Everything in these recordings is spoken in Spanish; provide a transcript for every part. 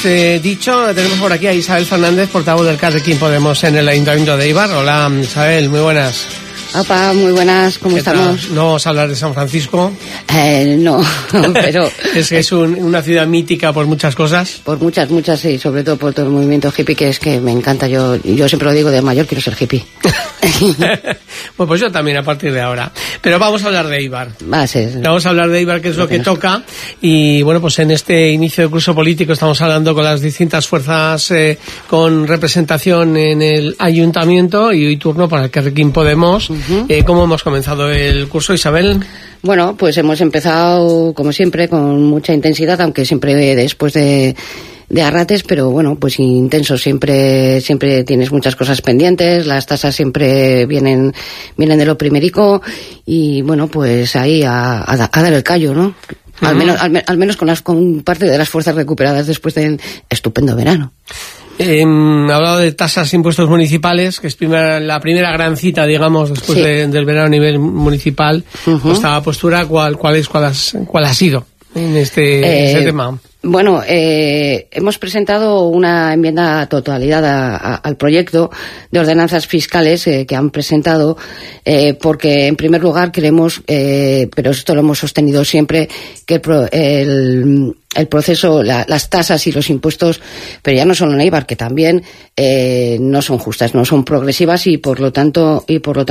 Dicho, tenemos por aquí a Isabel Fernández, portavoz del Carrequín Podemos en el Ayuntamiento de Eibar. Hola, Isabel, muy buenas. Opa, muy buenas, ¿cómo estamos? ¿No vamos a hablar de San Francisco? No, pero... es una ciudad mítica por muchas cosas. Por muchas, sí, sobre todo por todo el movimiento hippie, que es que me encanta. Yo siempre lo digo, de mayor quiero ser hippie. Bueno, pues yo también a partir de ahora. Pero vamos a hablar de Eibar. Vamos a hablar de Eibar, que es lo que toca. Y bueno, pues en este inicio de curso político estamos hablando con las distintas fuerzas con representación en el Ayuntamiento, y hoy turno para el Carrequín Podemos. ¿Cómo hemos comenzado el curso, Isabel? Bueno, pues hemos empezado, como siempre, con mucha intensidad, aunque siempre después de arrates, pero bueno, pues intenso. Siempre tienes muchas cosas pendientes, las tasas siempre vienen de lo primerico, y bueno, pues ahí a dar el callo, ¿no? Al menos con parte de las fuerzas recuperadas después del estupendo verano. Ha hablado de tasas e impuestos municipales, que es la primera gran cita, digamos, después del verano a nivel municipal. Vuestra postura, ¿cuál ha sido en este tema? Bueno, hemos presentado una enmienda a totalidad al proyecto de ordenanzas fiscales que han presentado, porque en primer lugar creemos, pero esto lo hemos sostenido siempre, que el proceso, las tasas y los impuestos, pero ya no solo en Eibar, que también no son justas, no son progresivas, y por lo tanto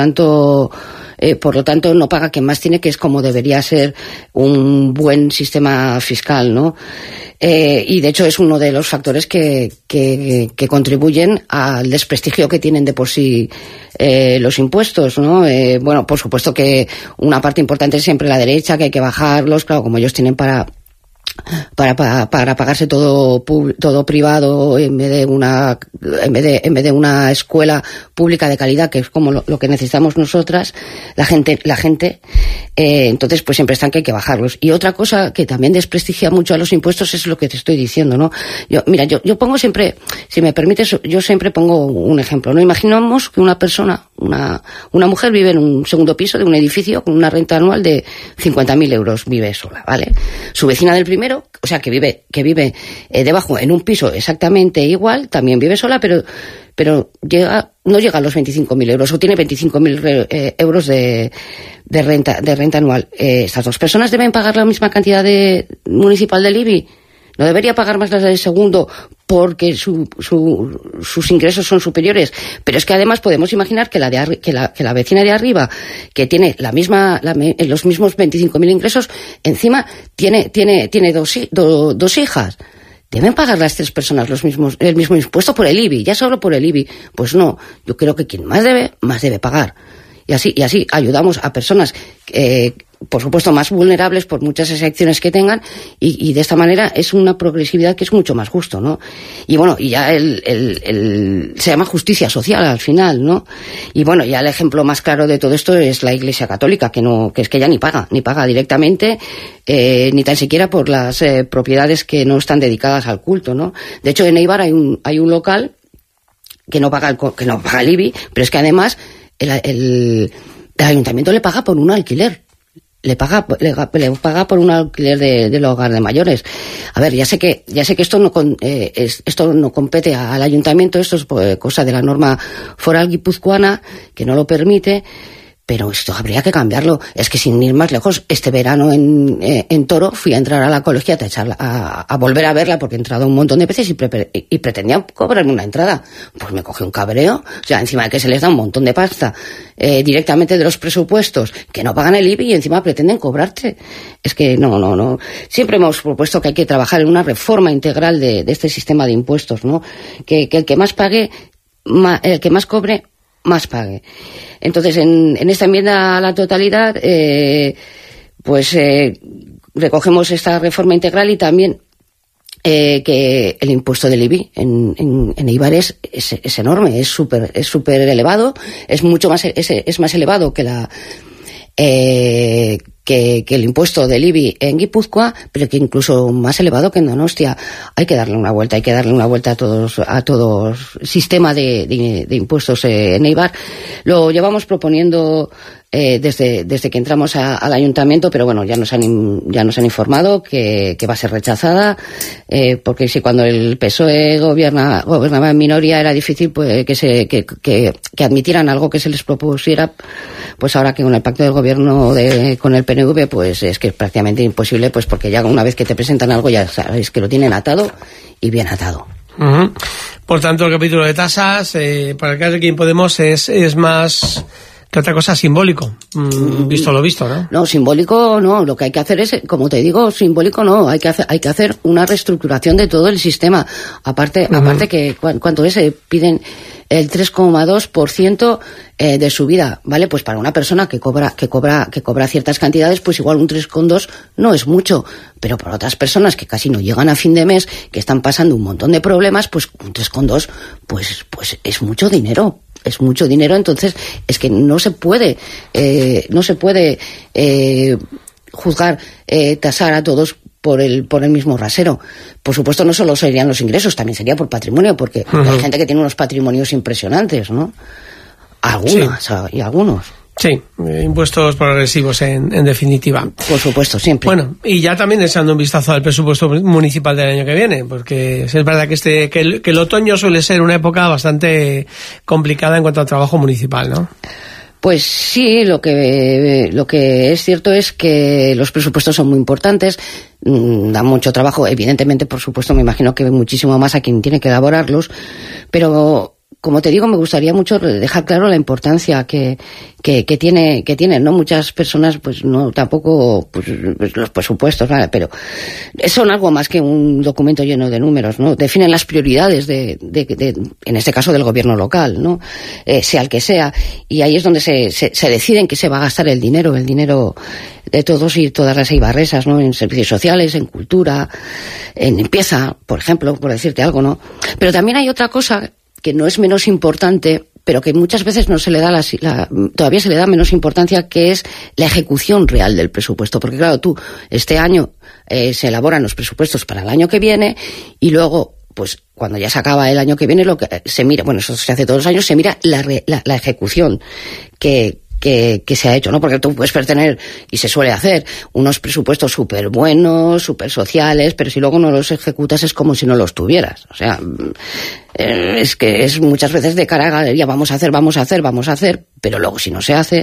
no paga quien más tiene, que es como debería ser un buen sistema fiscal, ¿no? Y de hecho es uno de los factores que contribuyen al desprestigio que tienen de por sí los impuestos, ¿no? Bueno, por supuesto que una parte importante es siempre la derecha, que hay que bajarlos, claro, como ellos tienen para pagarse todo privado en vez de una escuela pública de calidad, que es como lo que necesitamos nosotras, la gente, entonces pues siempre están que hay que bajarlos. Y otra cosa que también desprestigia mucho a los impuestos es lo que te estoy diciendo, ¿no? Yo pongo siempre, si me permites, yo siempre pongo un ejemplo, ¿no? Imaginamos que una persona, una mujer vive en un segundo piso de un edificio con una renta anual de 50.000 euros, vive sola, ¿vale? Su vecina del primero, o sea, que vive debajo en un piso exactamente igual, también vive sola, pero no llega a los 25.000 euros, o tiene 25.000 euros de renta anual. Estas dos personas deben pagar la misma cantidad municipal del IBI. ¿No debería pagar más las del segundo porque sus ingresos son superiores? Pero es que además podemos imaginar que la vecina de arriba, que tiene los mismos 25.000 ingresos, encima tiene dos hijas. ¿Deben pagar las tres personas el mismo impuesto por el IBI? Ya solo por el IBI. Pues no. Yo creo que quien más debe pagar. Y así ayudamos a personas por supuesto más vulnerables por muchas excepciones que tengan, y de esta manera es una progresividad que es mucho más justo, ¿no? Y bueno, y ya se llama justicia social al final, ¿no? Y bueno, ya el ejemplo más claro de todo esto es la Iglesia Católica, que es que ya ni paga directamente, ni tan siquiera por las propiedades que no están dedicadas al culto, ¿no? De hecho, en Eibar hay un local que no paga el IBI, pero es que además el ayuntamiento le paga por un alquiler. Le paga por un alquiler del hogar de mayores. A ver, ya sé que esto no compete al ayuntamiento, esto es cosa de la norma foral guipuzcoana, que no lo permite, pero esto habría que cambiarlo. Es que sin ir más lejos, este verano en Toro fui a entrar a la colegiata a volver a verla, porque he entrado un montón de veces y pretendían cobrarme una entrada. Pues me cogió un cabreo, o sea, encima de que se les da un montón de pasta directamente de los presupuestos, que no pagan el IBI, y encima pretenden cobrarte. Es que no. Siempre hemos propuesto que hay que trabajar en una reforma integral de este sistema de impuestos, ¿no? Que el que más pague, el que más cobre, más pague. Entonces, en esta enmienda a la totalidad, recogemos esta reforma integral, y también que el impuesto del IBI en Eibar es enorme, es súper elevado, es más elevado que que el impuesto del IBI en Guipúzcoa, pero que incluso más elevado que en Donostia. Hay que darle una vuelta a todos sistema de impuestos en Eibar. Lo llevamos proponiendo desde que entramos al ayuntamiento, pero bueno, ya nos han informado que va a ser rechazada, porque si cuando el PSOE gobernaba en minoría era difícil pues que admitieran algo que se les propusiera, pues ahora que con el pacto del gobierno con el PNV pues es que es prácticamente imposible, pues porque ya una vez que te presentan algo ya sabes que lo tienen atado y bien atado. Uh-huh. Por tanto, el capítulo de tasas para el Elkarrekin Podemos es más que otra cosa simbólico, visto lo visto, ¿no? No, simbólico no, lo que hay que hacer es, como te digo, simbólico no, hay que hacer una reestructuración de todo el sistema. Aparte que cuánto es, piden el 3,2% de subida, ¿vale? Pues para una persona que cobra ciertas cantidades, pues igual un 3,2 no es mucho, pero para otras personas que casi no llegan a fin de mes, que están pasando un montón de problemas, pues un 3,2 pues es mucho dinero. Es mucho dinero, entonces es que no se puede juzgar, tasar a todos por el mismo rasero. Por supuesto, no solo serían los ingresos, también sería por patrimonio, porque hay gente que tiene unos patrimonios impresionantes, ¿no? Algunas, sí. Y algunos. Sí, impuestos progresivos en definitiva. Por supuesto, siempre. Bueno, y ya también echando un vistazo al presupuesto municipal del año que viene, porque es verdad que el otoño suele ser una época bastante complicada en cuanto al trabajo municipal, ¿no? Pues sí, lo que es cierto es que los presupuestos son muy importantes, dan mucho trabajo, evidentemente, por supuesto, me imagino que muchísimo más a quien tiene que elaborarlos, pero como te digo, me gustaría mucho dejar claro la importancia que tienen, ¿no? Muchas personas, pues no, tampoco, pues los presupuestos, nada, pero son algo más que un documento lleno de números, ¿no? Definen las prioridades en este caso del gobierno local, ¿no? Sea el que sea, y ahí es donde se decide en qué se va a gastar el dinero de todos y todas las eibarresas, ¿no? En servicios sociales, en cultura, en limpieza, por ejemplo, por decirte algo, ¿no? Pero también hay otra cosa que no es menos importante, pero que muchas veces no se le da todavía se le da menos importancia, que es la ejecución real del presupuesto. Porque claro, este año se elaboran los presupuestos para el año que viene y luego, pues cuando ya se acaba el año que viene, lo que se mira, bueno, eso se hace todos los años, se mira la ejecución que se ha hecho, ¿no? Porque tú puedes tener, y se suele hacer, unos presupuestos súper buenos, súper sociales, pero si luego no los ejecutas es como si no los tuvieras. O sea, es que es muchas veces de cara a galería, vamos a hacer, pero luego si no se hace.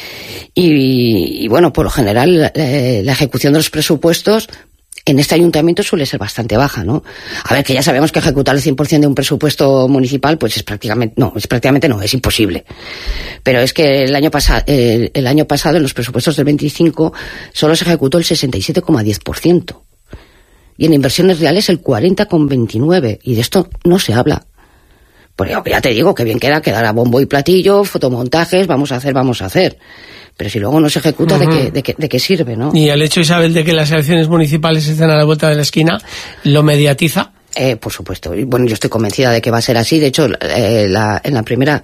Y bueno, por lo general, la ejecución de los presupuestos en este ayuntamiento suele ser bastante baja, ¿no? A ver, que ya sabemos que ejecutar el 100% de un presupuesto municipal, pues es imposible. Pero es que el año pasado, en los presupuestos del 25, solo se ejecutó el 67,10%. Y en inversiones reales el 40,29%. Y de esto no se habla. Porque ya te digo que bien queda quedar a bombo y platillo, fotomontajes, vamos a hacer. Pero si luego no se ejecuta, ¿de qué sirve, no? Y el hecho, Isabel, de que las elecciones municipales estén a la vuelta de la esquina, ¿lo mediatiza? Por supuesto. Y bueno, yo estoy convencida de que va a ser así. De hecho, en la primera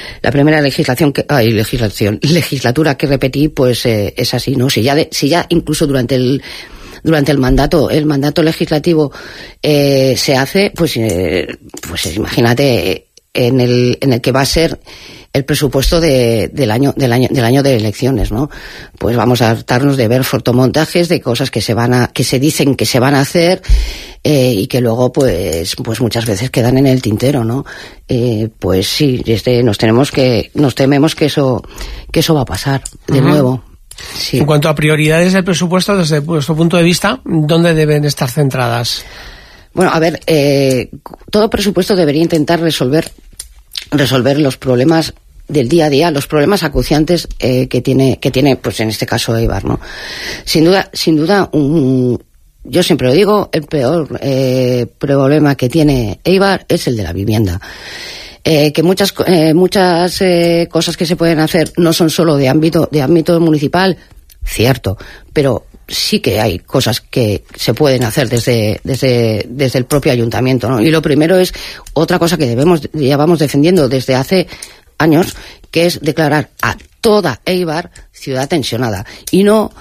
legislatura que repetí, pues es así, ¿no? Si ya incluso durante el mandato legislativo se hace, pues imagínate en el que va a ser el presupuesto del año de elecciones, ¿no? Pues vamos a hartarnos de ver fotomontajes de cosas que se dicen que se van a hacer y que luego pues muchas veces quedan en el tintero, ¿no? Pues sí, nos tememos que eso va a pasar de nuevo. Sí. En cuanto a prioridades del presupuesto, desde vuestro punto de vista, ¿dónde deben estar centradas? Bueno, a ver, todo presupuesto debería intentar resolver los problemas del día a día, los problemas acuciantes que tiene, pues en este caso Eibar, ¿no? Sin duda, yo siempre lo digo, el peor problema que tiene Eibar es el de la vivienda. Que muchas cosas que se pueden hacer no son solo de ámbito municipal, cierto, pero sí que hay cosas que se pueden hacer desde el propio ayuntamiento, ¿no? Y lo primero es otra cosa que llevamos defendiendo desde hace años, que es declarar a toda Eibar ciudad tensionada y no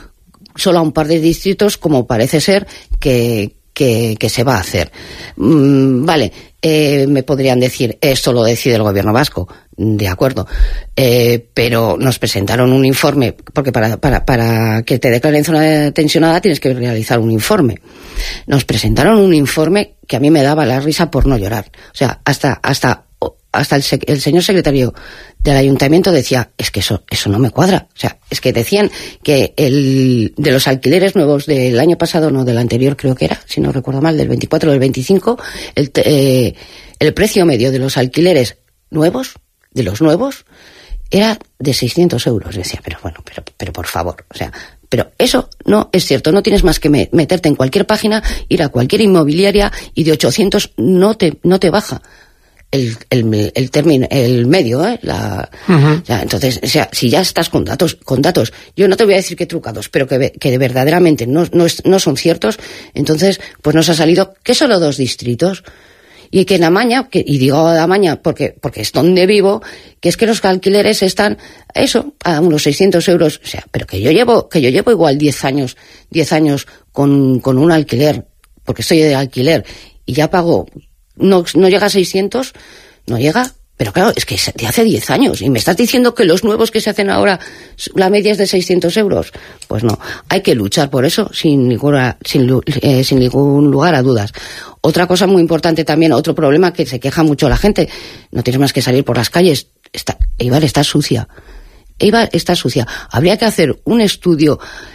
solo a un par de distritos, como parece ser que se va a hacer. Vale, me podrían decir, esto lo decide el gobierno vasco, de acuerdo, pero nos presentaron un informe, porque para que te declaren zona tensionada tienes que realizar un informe. Nos presentaron un informe que a mí me daba la risa por no llorar. O sea, hasta el señor secretario del ayuntamiento decía, es que eso no me cuadra. O sea, es que decían que de los alquileres nuevos del año pasado, no, del anterior creo que era, si no recuerdo mal, del 24 o del 25, el precio medio de los alquileres nuevos, de los nuevos, era de 600 euros. Decía, pero por favor, o sea, pero eso no es cierto. No tienes más que meterte en cualquier página, ir a cualquier inmobiliaria y de 800 no te baja el término, el medio, o sea, entonces, o sea, si ya estás con datos, yo no te voy a decir que trucados, pero que verdaderamente no son ciertos, entonces, pues nos ha salido que solo 2 distritos. Y que en Amaña, y digo Amaña porque es donde vivo, que es que los alquileres están, a unos 600 euros, o sea, pero que yo llevo igual 10 años con un alquiler, porque estoy de alquiler, y ya pago, no llega a 600, no llega, pero claro, es que de hace 10 años, y me estás diciendo que los nuevos que se hacen ahora, la media es de 600 euros. Pues no, hay que luchar por eso, sin ningún lugar a dudas. Otra cosa muy importante también, otro problema que se queja mucho la gente, no tienes más que salir por las calles, Eibar está sucia. Habría que hacer un estudio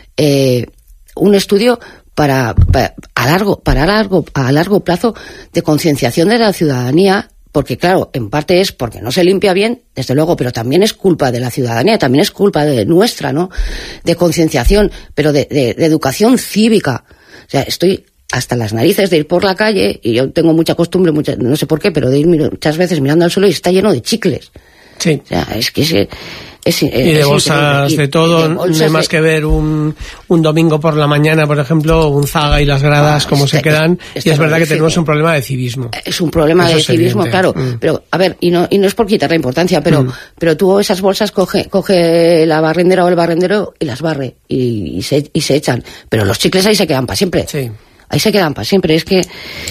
a largo plazo de concienciación de la ciudadanía, porque claro, en parte es porque no se limpia bien, desde luego, pero también es culpa de la ciudadanía, también es culpa de nuestra, ¿no? De concienciación, pero de educación cívica. O sea, estoy hasta las narices de ir por la calle, y yo tengo mucha costumbre, no sé por qué, pero de ir muchas veces mirando al suelo y está lleno de chicles. Sí. O sea, es que y de bolsas de todo, no hay más que ver un domingo por la mañana, por ejemplo, un Zaga y las gradas, cómo se quedan, y es verdad que tenemos un problema de civismo. Es un problema de civismo, claro, pero a ver, y no es por quitar la importancia, pero tú esas bolsas coge la barrendera o el barrendero y las barre, y se echan, pero los chicles ahí se quedan para siempre. Sí. Ahí se quedan para siempre, es que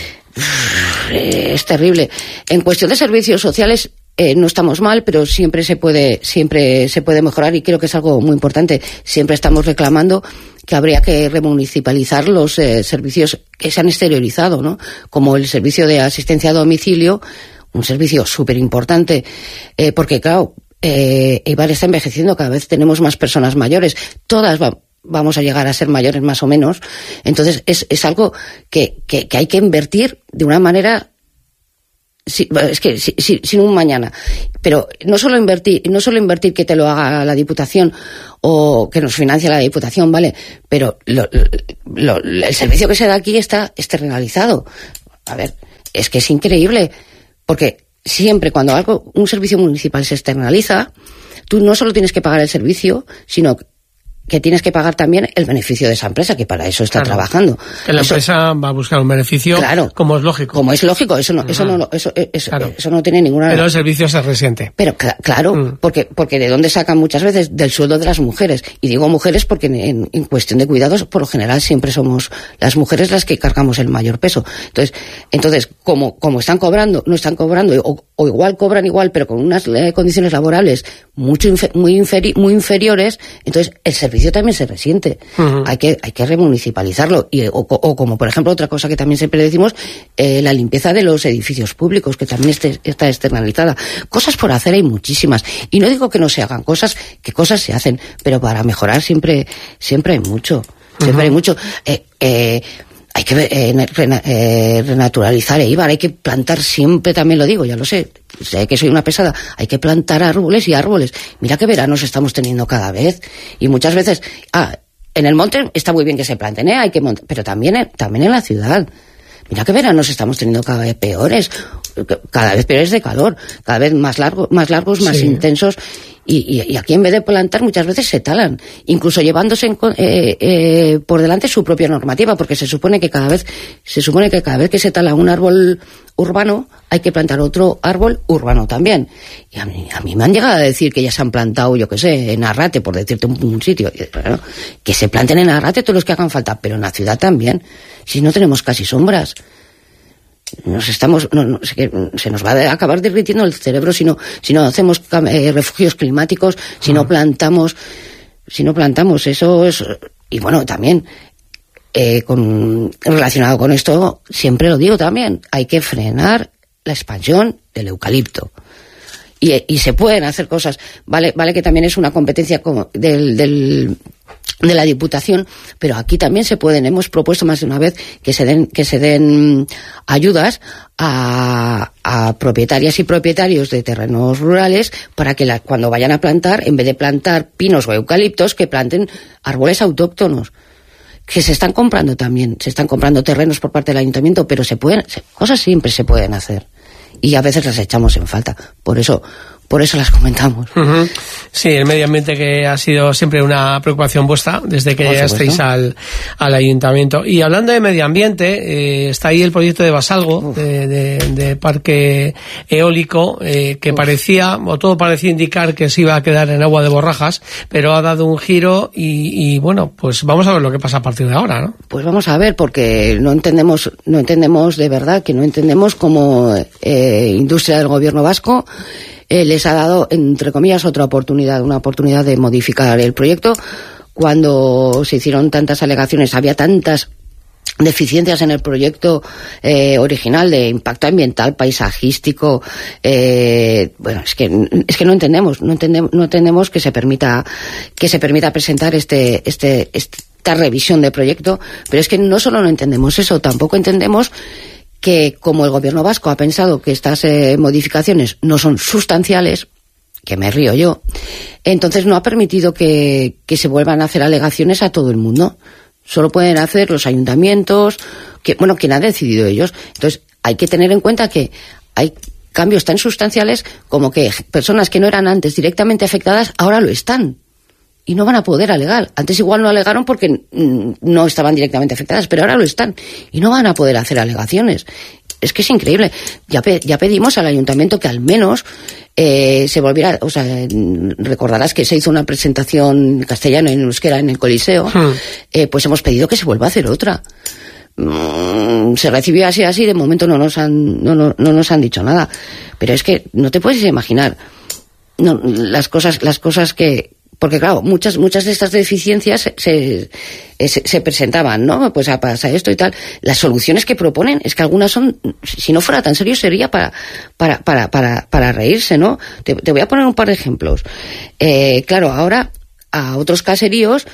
es terrible. En cuestión de servicios sociales, no estamos mal, pero siempre se puede mejorar, y creo que es algo muy importante. Siempre estamos reclamando que habría que remunicipalizar los servicios que se han exteriorizado, ¿no? Como el servicio de asistencia a domicilio, un servicio súper importante, porque claro, Eibar está envejeciendo, cada vez tenemos más personas mayores, todas vamos a llegar a ser mayores más o menos, entonces es algo que hay que invertir de una manera. Sí, es que sin un mañana, pero no solo invertir que te lo haga la Diputación o que nos financie la Diputación, vale, pero el servicio que se da aquí está externalizado. A ver, es que es increíble, porque siempre cuando un servicio municipal se externaliza, tú no solo tienes que pagar el servicio, sino que tienes que pagar también el beneficio de esa empresa, que para eso está trabajando. Que la empresa va a buscar un beneficio, claro, como es lógico. Como es lógico, eso no tiene ninguna. Pero el servicio se resiente. Pero claro, porque de dónde sacan muchas veces del sueldo de las mujeres. Y digo mujeres porque en cuestión de cuidados, por lo general siempre somos las mujeres las que cargamos el mayor peso. Entonces, como están cobrando, no están cobrando, o igual cobran igual, pero con unas condiciones laborales muy inferiores, entonces el servicio también se resiente. Hay que remunicipalizarlo, o como por ejemplo otra cosa que también siempre decimos, la limpieza de los edificios públicos, que también está externalizada. Cosas por hacer hay muchísimas, y no digo que no se hagan cosas, que cosas se hacen, pero para mejorar siempre hay mucho, siempre hay mucho. Hay que renaturalizar Eibar, hay que plantar, siempre también lo digo, ya lo sé que soy una pesada, hay que plantar árboles y árboles. Mira qué veranos estamos teniendo cada vez, y muchas veces, en el monte está muy bien que se planten, hay que pero también en la ciudad. Mira qué veranos estamos teniendo cada vez peores. cada vez peores de calor, cada vez más largos, más intensos, y aquí en vez de plantar muchas veces se talan, incluso llevándose por delante su propia normativa, porque se supone que cada vez que se tala un árbol urbano hay que plantar otro árbol urbano también. Y a mí me han llegado a decir que ya se han plantado, yo qué sé, en Arrate, por decirte un sitio, bueno, que se planten en Arrate todos los que hagan falta, pero en la ciudad también, si no tenemos casi sombras. Se nos va a acabar derritiendo el cerebro si no hacemos refugios climáticos, si no plantamos, eso es. Y bueno, también relacionado con esto, siempre lo digo también, hay que frenar la expansión del eucalipto. Y se pueden hacer cosas, vale que también es una competencia de la Diputación, pero aquí también se pueden. Hemos propuesto más de una vez que se den ayudas a propietarias y propietarios de terrenos rurales para que cuando vayan a plantar, en vez de plantar pinos o eucaliptos, que planten árboles autóctonos. Que se están comprando terrenos por parte del ayuntamiento, pero cosas siempre se pueden hacer. Y a veces las echamos en falta. Por eso las comentamos. Uh-huh. Sí, el medio ambiente, que ha sido siempre una preocupación vuestra desde que llegasteis al ayuntamiento. Y hablando de medio ambiente, está ahí el proyecto de Basalgo, de parque eólico, que parecía, o todo parecía indicar que se iba a quedar en agua de borrajas, pero ha dado un giro y bueno, pues vamos a ver lo que pasa a partir de ahora, ¿no? Pues vamos a ver, porque no entendemos de verdad, que no entendemos cómo industria del gobierno vasco les ha dado, entre comillas, una oportunidad de modificar el proyecto, cuando se hicieron tantas alegaciones, había tantas deficiencias en el proyecto original de impacto ambiental, paisajístico. Bueno, es que no entendemos que se permita presentar esta revisión de proyecto, pero es que no solo no entendemos eso, tampoco entendemos que, como el gobierno vasco ha pensado que estas modificaciones no son sustanciales, que me río yo, entonces no ha permitido que se vuelvan a hacer alegaciones a todo el mundo. Solo pueden hacer los ayuntamientos, quien ha decidido ellos. Entonces hay que tener en cuenta que hay cambios tan sustanciales como que personas que no eran antes directamente afectadas ahora lo están. Y no van a poder alegar. Antes igual no alegaron porque no estaban directamente afectadas, pero ahora lo están. Y no van a poder hacer alegaciones. Es que es increíble. Ya pedimos al ayuntamiento que al menos se volviera... O sea, recordarás que se hizo una presentación castellano en euskera en el Coliseo. Pues hemos pedido que se vuelva a hacer otra. Se recibió así, de momento no nos han dicho nada. Pero es que no te puedes imaginar las cosas que... Porque claro, muchas de estas deficiencias se presentaban, ¿no? Pues pasa esto y tal. Las soluciones que proponen es que algunas son, si no fuera tan serio, sería para reírse, ¿no? Te voy a poner un par de ejemplos. Claro, ahora a otros caseríos,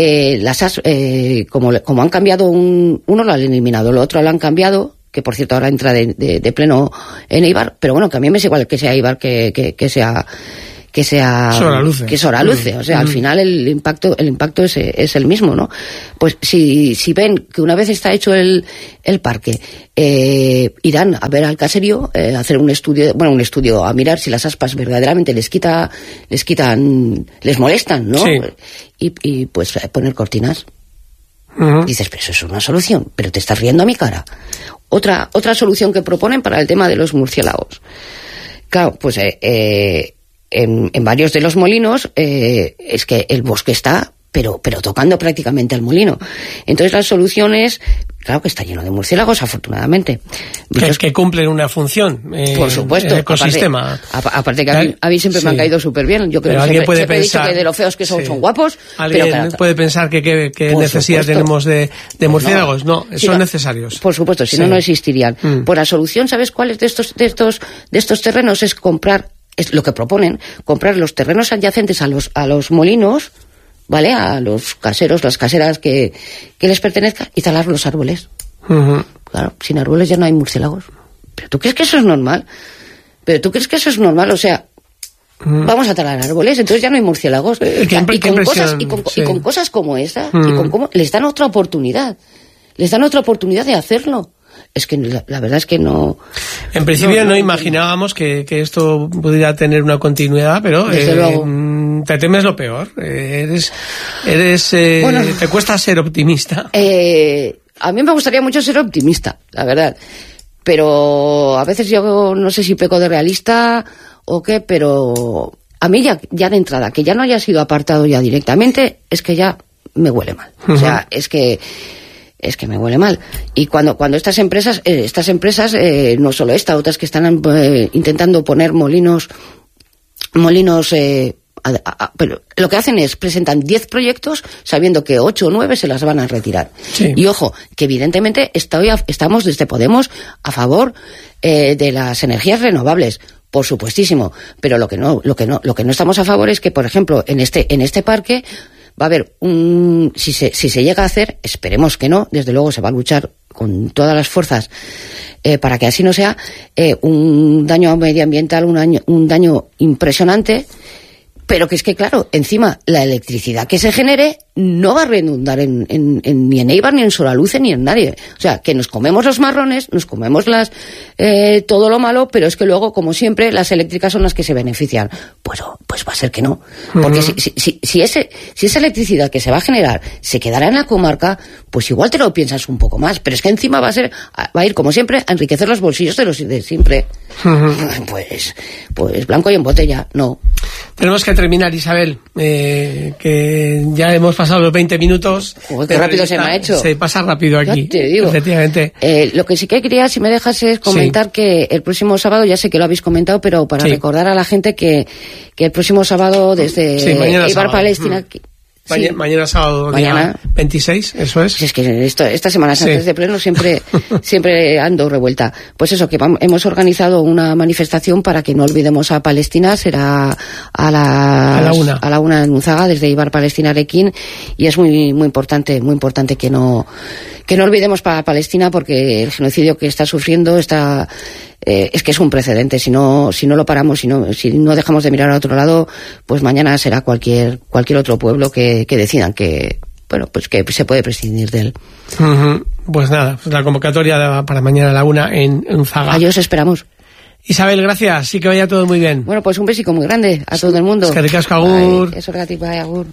como han cambiado uno lo han eliminado, lo otro lo han cambiado, que por cierto ahora entra de pleno en Eibar, pero bueno, que a mí me es igual que sea Eibar que sea Soraluce. O sea, al final el impacto es el mismo, ¿no? Pues si ven que una vez está hecho el parque, irán a ver al caserío, hacer un estudio, a mirar si las aspas verdaderamente les molestan, ¿no? Sí. Y pues poner cortinas. Uh-huh. Dices, pero eso es una solución, pero te estás riendo a mi cara. Otra solución que proponen para el tema de los murciélagos. Claro, pues en varios de los molinos es que el bosque está pero tocando prácticamente al molino. Entonces la solución es, claro que está lleno de murciélagos, afortunadamente. Que cumplen una función, por supuesto, en el ecosistema. Aparte que a mí siempre me han caído súper bien. Yo creo que siempre he dicho que de lo feos que son guapos. Alguien puede pensar que necesidad tenemos de murciélagos. No, son necesarios. Por supuesto, si no existirían. Pues la solución, ¿sabes cuál es de estos terrenos? Es comprar, es lo que proponen, comprar los terrenos adyacentes a los molinos, ¿vale? A los caseros, las caseras que les pertenezcan, y talar los árboles. Uh-huh. Claro, sin árboles ya no hay murciélagos. ¿Pero tú crees que eso es normal? O sea, vamos a talar árboles, entonces ya no hay murciélagos. Y con cosas como esa, y con cómo les dan otra oportunidad de hacerlo. Es que la verdad es que no... En principio no imaginábamos que esto pudiera tener una continuidad, pero te temes lo peor. Te cuesta ser optimista. A mí me gustaría mucho ser optimista, la verdad. Pero a veces yo no sé si peco de realista o qué, pero a mí ya de entrada, que ya no haya sido apartado ya directamente, es que ya me huele mal. O sea, es que me huele mal. Y cuando estas empresas, no solo esta, otras que están intentando poner molinos, pero lo que hacen es presentan 10 proyectos sabiendo que 8 o 9 se las van a retirar. Sí. Y ojo, que evidentemente estamos desde Podemos a favor de las energías renovables, por supuestísimo, pero lo que no estamos a favor es que, por ejemplo, en este parque va a haber si se llega a hacer, esperemos que no, desde luego se va a luchar con todas las fuerzas para que así no sea, un daño medioambiental, un daño impresionante. Pero que es que, claro, encima la electricidad que se genere no va a redundar ni en Eibar, ni en Solaluce, ni en nadie. O sea, que nos comemos los marrones, nos comemos todo lo malo, pero es que luego, como siempre, las eléctricas son las que se benefician. Pues va a ser que no. Porque si esa electricidad que se va a generar se quedará en la comarca, pues igual te lo piensas un poco más. Pero es que encima va a ir, como siempre, a enriquecer los bolsillos de los de siempre. Pues blanco y en botella, no. Tenemos que terminar, Isabel, que ya hemos pasado los 20 minutos. Qué rápido se me ha hecho. Se pasa rápido aquí, te digo. Efectivamente. Lo que sí que quería, si me dejas, es comentar que el próximo sábado, ya sé que lo habéis comentado, pero para recordar a la gente que el próximo sábado desde Eibar Palestina... Mañana sábado, día 26, eso es. Es que estas semanas antes de pleno siempre ando revuelta. Pues eso, que hemos organizado una manifestación para que no olvidemos a Palestina, será a la 1 en Unzaga, desde Eibar Palestina Arequín, y es muy importante que no olvidemos para Palestina, porque el genocidio que está sufriendo es que es un precedente. Si no lo paramos, si no dejamos de mirar a otro lado, pues mañana será cualquier otro pueblo que decidan que se puede prescindir de él. Pues nada, la convocatoria para mañana a la 1 en Unzaga. Allí os esperamos. Isabel, gracias, sí, que vaya todo muy bien. Bueno, pues un besico muy grande a todo el mundo. Es que ricasco, agur. Eso agur.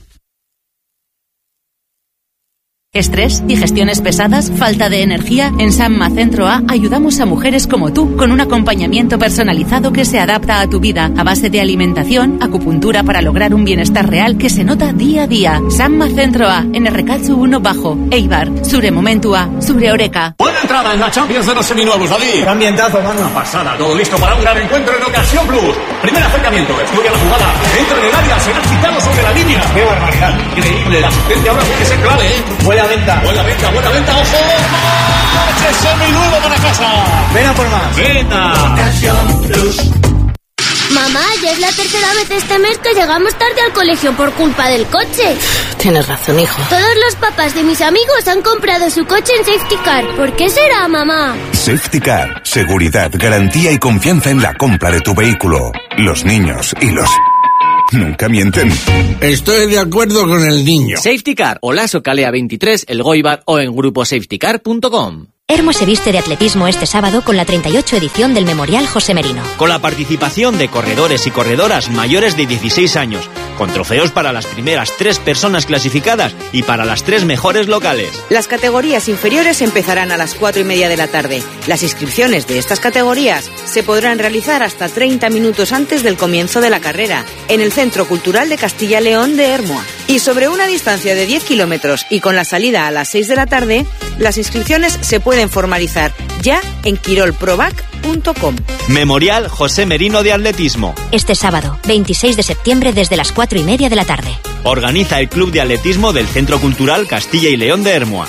Estrés, digestiones pesadas, falta de energía. En Sanma Centro A ayudamos a mujeres como tú con un acompañamiento personalizado que se adapta a tu vida a base de alimentación, acupuntura para lograr un bienestar real que se nota día a día. Sanma Centro A, en Errekatzu 1 Bajo, Eibar, Zure Momentua, Zure Oreka. Buena entrada en la Champions de los seminuevos, David. ¡Qué ambientazo, mano! Una pasada, todo listo para un gran encuentro en Ocasión Plus. Primer acercamiento, estudia la jugada, entra en el área, será quitado sobre la línea. ¡Qué barbaridad! Increíble, la asistencia ahora puede ser clave, ¿eh? Buena venta, ¡ojo! ¡Coche seminuevo para casa! ¡Ven a por más! ¡Venta! Ocasión Plus. Mamá, ya es la tercera vez este mes que llegamos tarde al colegio por culpa del coche. Tienes razón, hijo. Todos los papás de mis amigos han comprado su coche en Safety Car. ¿Por qué será, mamá? Safety Car. Seguridad, garantía y confianza en la compra de tu vehículo. Los niños y los... nunca mienten. Estoy de acuerdo con el niño. Safety Car, Olaso Calea 23, El Goibar o en gruposafetycar.com. Hermo se viste de atletismo este sábado con la 38 edición del Memorial José Merino. Con la participación de corredores y corredoras mayores de 16 años, con trofeos para las primeras 3 personas clasificadas y para las 3 mejores locales. Las categorías inferiores empezarán a las 4:30 de la tarde. Las inscripciones de estas categorías se podrán realizar hasta 30 minutos antes del comienzo de la carrera, en el Centro Cultural de Castilla y León de Hermoa. Y sobre una distancia de 10 kilómetros y con la salida a las 6 de la tarde, las inscripciones se pueden formalizar ya en quirolprovac.com. Memorial José Merino de Atletismo. Este sábado, 26 de septiembre, desde las 4:30 de la tarde. Organiza el Club de Atletismo del Centro Cultural Castilla y León de Hermoa.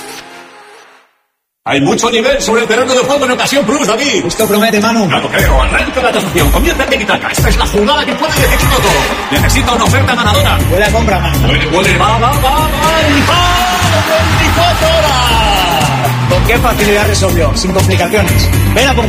Hay mucho nivel sobre el terreno de juego en Ocasión Plus, David. Esto promete, Manu. No lo creo. Arranca la tasación. Comienza en Tiki-Taka. Esta es la jugada que puede decidirlo todo. Necesita una oferta ganadora. Huele a compra, Manu. Huele. Va. ¡24 horas! ¿Con qué facilidad resolvió? Sin complicaciones. Ven a por más.